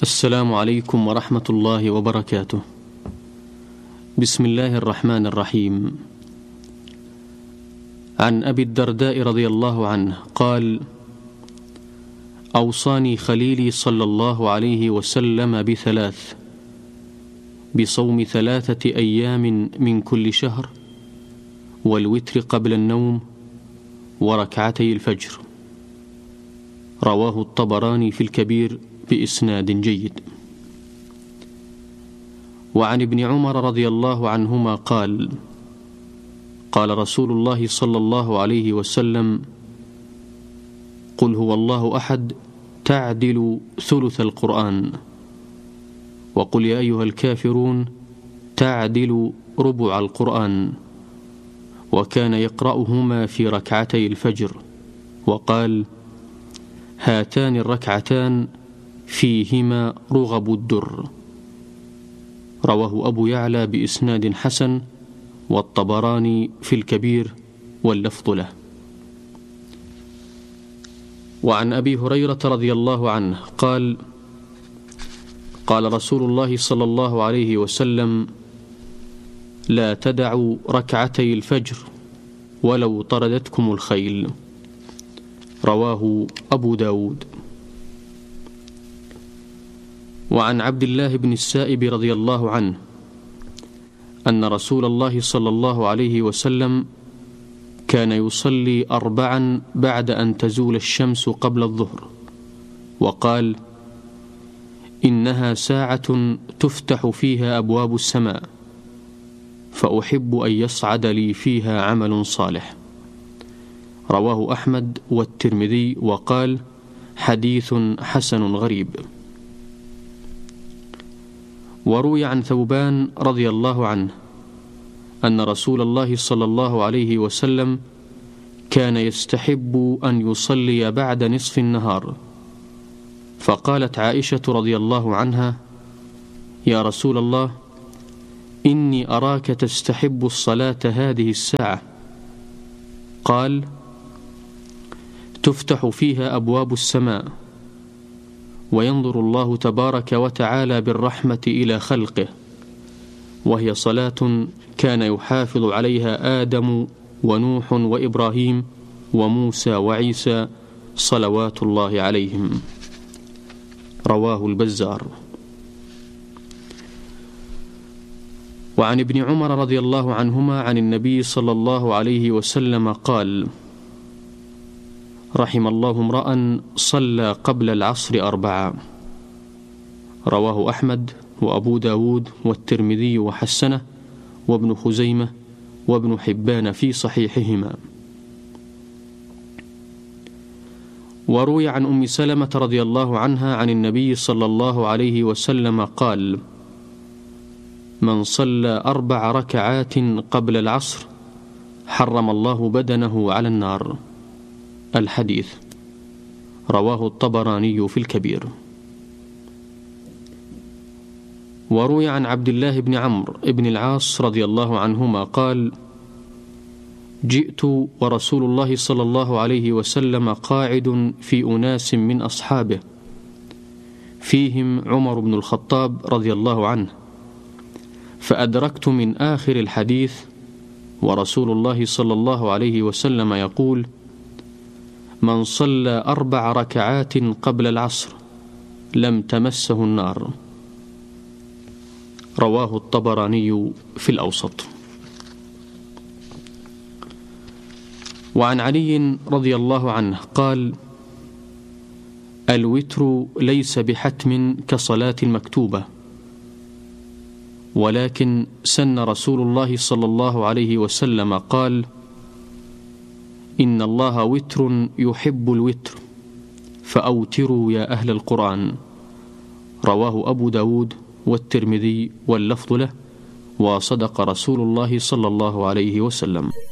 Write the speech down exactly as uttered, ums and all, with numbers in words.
السلام عليكم ورحمة الله وبركاته. بسم الله الرحمن الرحيم. عن أبي الدرداء رضي الله عنه قال: أوصاني خليلي صلى الله عليه وسلم بثلاث: بصوم ثلاثة أيام من كل شهر، والوتر قبل النوم، وركعتي الفجر. رواه الطبراني في الكبير بإسناد جيد. وعن ابن عمر رضي الله عنهما قال: قال رسول الله صلى الله عليه وسلم: قل هو الله أحد تعدل ثلث القرآن، وقل يا أيها الكافرون تعدل ربع القرآن. وكان يقرأهما في ركعتي الفجر، وقال: هاتان الركعتان فيهما رغب الدر. رواه أبو يعلى بإسناد حسن، والطبراني في الكبير واللفظ له. وعن أبي هريرة رضي الله عنه قال: قال رسول الله صلى الله عليه وسلم: لا تدعوا ركعتي الفجر ولو طردتكم الخيل. رواه أبو داود. وعن عبد الله بن السائب رضي الله عنه أن رسول الله صلى الله عليه وسلم كان يصلي أربعا بعد أن تزول الشمس قبل الظهر، وقال: إنها ساعة تفتح فيها أبواب السماء، فأحب أن يصعد لي فيها عمل صالح. رواه أحمد والترمذي، وقال: حديث حسن غريب. وروي عن ثوبان رضي الله عنه أن رسول الله صلى الله عليه وسلم كان يستحب أن يصلي بعد نصف النهار، فقالت عائشة رضي الله عنها: يا رسول الله، إني أراك تستحب الصلاة هذه الساعة. قال: تفتح فيها أبواب السماء، وينظر الله تبارك وتعالى بالرحمة إلى خلقه، وهي صلاة كان يحافظ عليها آدم ونوح وإبراهيم وموسى وعيسى صلوات الله عليهم. رواه البزار. وعن ابن عمر رضي الله عنهما عن النبي صلى الله عليه وسلم قال: رحم الله امرأ صلى قبل العصر أربعة. رواه أحمد وأبو داود والترمذي وحسنه، وابن خزيمة وابن حبان في صحيحهما. وروي عن أم سلمة رضي الله عنها عن النبي صلى الله عليه وسلم قال: من صلى أربع ركعات قبل العصر حرم الله بدنه على النار. الحديث. رواه الطبراني في الكبير. وروي عن عبد الله بن عمرو بن العاص رضي الله عنهما قال: جئت ورسول الله صلى الله عليه وسلم قاعد في أناس من أصحابه، فيهم عمر بن الخطاب رضي الله عنه، فأدركت من آخر الحديث ورسول الله صلى الله عليه وسلم يقول: من صلى أربع ركعات قبل العصر لم تمسه النار. رواه الطبراني في الأوسط. وعن علي رضي الله عنه قال: الوتر ليس بحتم كصلاة المكتوبة، ولكن سن رسول الله صلى الله عليه وسلم قال: إن الله وتر يحب الوتر، فأوتروا يا أهل القرآن. رواه أبو داود والترمذي واللفظ له، وصدق رسول الله صلى الله عليه وسلم.